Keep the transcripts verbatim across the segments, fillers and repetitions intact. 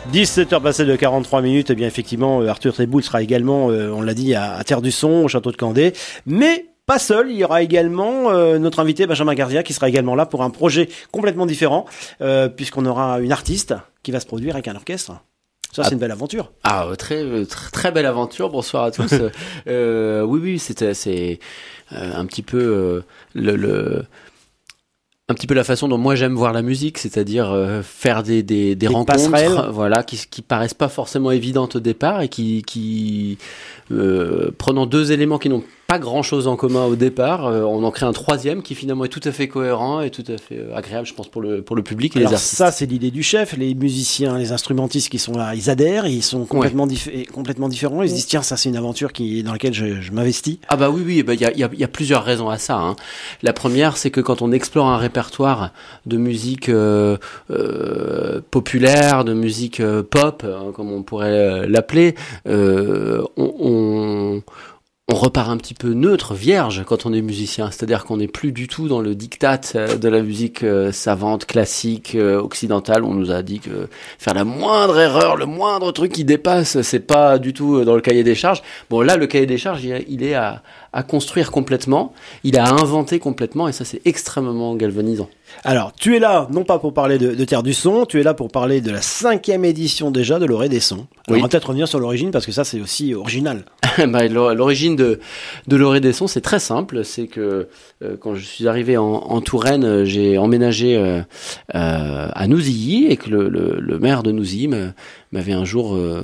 dix-sept heures passées de quarante-trois minutes, et bien effectivement Arthur Tréboul sera également, euh, on l'a dit, à, à Terre du Son, au château de Candé, mais pas seul, il y aura également euh, notre invité Benjamin Gardia qui sera également là pour un projet complètement différent, euh, puisqu'on aura une artiste qui va se produire avec un orchestre. Ça, c'est ah, une belle aventure. Ah, très, très, très belle aventure. Bonsoir à tous. euh, oui, oui, c'était, c'est euh, un petit peu euh, le, le, un petit peu la façon dont moi j'aime voir la musique, c'est-à-dire euh, faire des, des, des, des rencontres, passerelles. Voilà, qui, qui paraissent pas forcément évidentes au départ et qui, qui euh, prenant deux éléments qui n'ont pas grand-chose en commun au départ, euh, on en crée un troisième qui finalement est tout à fait cohérent et tout à fait euh, agréable, je pense, pour le pour le public et Alors les artistes. Ça, c'est l'idée du chef. Les musiciens, les instrumentistes qui sont là, ils adhèrent, ils sont complètement ouais. dif- complètement différents. Ils se disent tiens, ça c'est une aventure qui dans laquelle je, je m'investis. Ah bah oui oui, bah il y a il y a il y a plusieurs raisons à ça. Hein. La première, c'est que quand on explore un répertoire de musique euh, euh, populaire, de musique euh, pop, hein, comme on pourrait l'appeler, euh, on, on on repart un petit peu neutre, vierge, quand on est musicien. C'est-à-dire qu'on n'est plus du tout dans le diktat de la musique euh, savante, classique, euh, occidentale. On nous a dit que faire la moindre erreur, le moindre truc qui dépasse, c'est pas du tout dans le cahier des charges. Bon, là, le cahier des charges, il est à, à construire complètement. Il est à inventer complètement, et ça, c'est extrêmement galvanisant. Alors, tu es là, non pas pour parler de, de Terre du Son, tu es là pour parler de la cinquième édition déjà de l'Orée des Sons. Alors, oui. On va peut-être revenir sur l'origine, parce que ça, c'est aussi original. bah, l'origine de, de l'Orée des Sons, c'est très simple. C'est que euh, quand je suis arrivé en, en Touraine, j'ai emménagé euh, euh, à Nouzilly, et que le, le, le maire de Nouzilly m'avait un jour euh,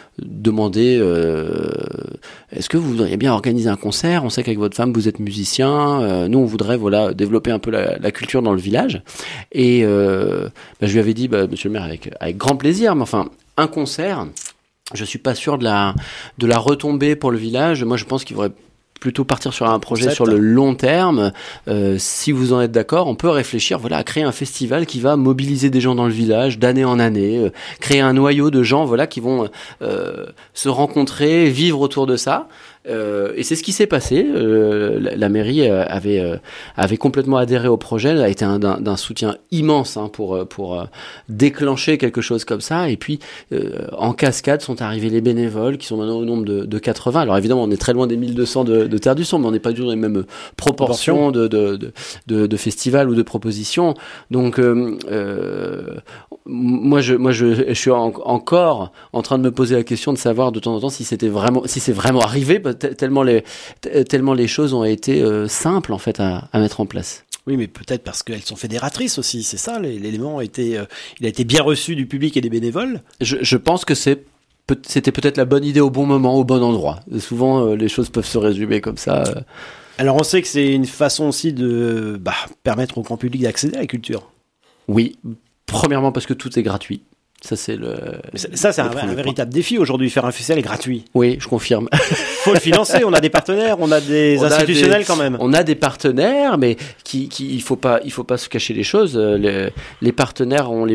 demandé euh, est-ce que vous voudriez bien organiser un concert? On sait qu'avec votre femme, vous êtes musicien. Euh, nous, on voudrait voilà développer un peu la, la culture dans le village. Et euh, bah, je lui avais dit, bah, monsieur le maire, avec, avec grand plaisir, mais enfin, un concert, je suis pas sûr de la, de la retombée pour le village. Moi, je pense qu'il faudrait plutôt partir sur un projet Concept. Sur le long terme. Euh, si vous en êtes d'accord, on peut réfléchir voilà, à créer un festival qui va mobiliser des gens dans le village d'année en année, euh, créer un noyau de gens voilà, qui vont euh, se rencontrer, vivre autour de ça. Euh, et c'est ce qui s'est passé. Euh, la, la mairie euh, avait euh, avait complètement adhéré au projet. Elle a été un, d'un, d'un soutien immense hein, pour pour euh, déclencher quelque chose comme ça. Et puis euh, en cascade sont arrivés les bénévoles qui sont maintenant au nombre de, de quatre-vingts. Alors évidemment, on est très loin des mille deux cents de, de Terre du Son, mais on n'est pas du tout dans les mêmes proportions de de de, de, de festivals ou de propositions. Donc euh, euh, moi je moi je, je suis en, encore en train de me poser la question de savoir de temps en temps si c'était vraiment si c'est vraiment arrivé. Tellement les, tellement les choses ont été euh, simples en fait à, à mettre en place. Oui, mais peut-être parce qu'elles sont fédératrices aussi, c'est ça, l'élément a été, euh, il a été bien reçu du public et des bénévoles. Je, je pense que c'est, c'était peut-être la bonne idée au bon moment, au bon endroit. Et souvent, euh, les choses peuvent se résumer comme ça. Euh. Alors on sait que c'est une façon aussi de bah, permettre au grand public d'accéder à la culture. Oui, premièrement parce que tout est gratuit. Ça, c'est le. Ça, ça c'est un, un véritable défi aujourd'hui, faire un festival gratuit. Oui, je confirme. Faut le financer. On a des partenaires, on a des on institutionnels a des, quand même. On a des partenaires, mais qui, qui, il faut pas, il faut pas se cacher les choses. Les, les partenaires ont les